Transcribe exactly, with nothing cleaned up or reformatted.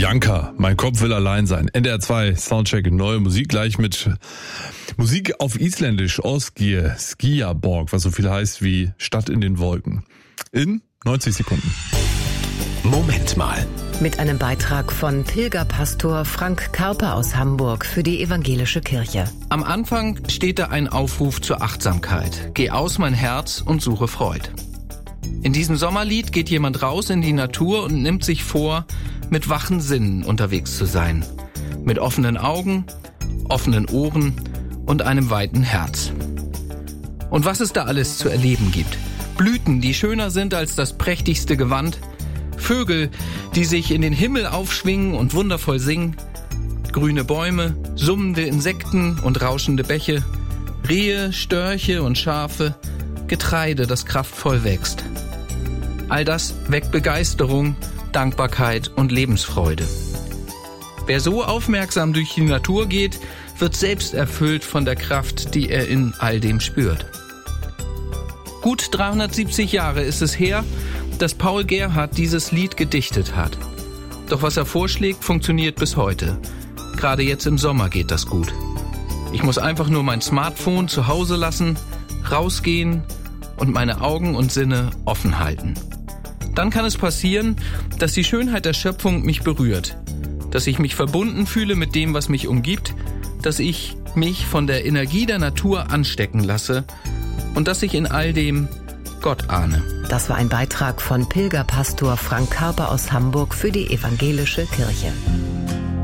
Bianca, mein Kopf will allein sein. N D R zwei Soundcheck, neue Musik, gleich mit Musik auf Isländisch, Osgir, Skiaborg, was so viel heißt wie Stadt in den Wolken. In neunzig Sekunden. Moment mal. Mit einem Beitrag von Pilgerpastor Frank Karpe aus Hamburg für die evangelische Kirche. Am Anfang steht da ein Aufruf zur Achtsamkeit. Geh aus mein Herz und suche Freud. In diesem Sommerlied geht jemand raus in die Natur und nimmt sich vor, mit wachen Sinnen unterwegs zu sein. Mit offenen Augen, offenen Ohren und einem weiten Herz. Und was es da alles zu erleben gibt. Blüten, die schöner sind als das prächtigste Gewand. Vögel, die sich in den Himmel aufschwingen und wundervoll singen. Grüne Bäume, summende Insekten und rauschende Bäche. Rehe, Störche und Schafe. Getreide, das kraftvoll wächst. All das weckt Begeisterung, Dankbarkeit und Lebensfreude. Wer so aufmerksam durch die Natur geht, wird selbst erfüllt von der Kraft, die er in all dem spürt. Gut dreihundertsiebzig Jahre ist es her, dass Paul Gerhardt dieses Lied gedichtet hat. Doch was er vorschlägt, funktioniert bis heute. Gerade jetzt im Sommer geht das gut. Ich muss einfach nur mein Smartphone zu Hause lassen, rausgehen und meine Augen und Sinne offen halten. Dann kann es passieren, dass die Schönheit der Schöpfung mich berührt, dass ich mich verbunden fühle mit dem, was mich umgibt, dass ich mich von der Energie der Natur anstecken lasse und dass ich in all dem Gott ahne. Das war ein Beitrag von Pilgerpastor Frank Karpe aus Hamburg für die evangelische Kirche.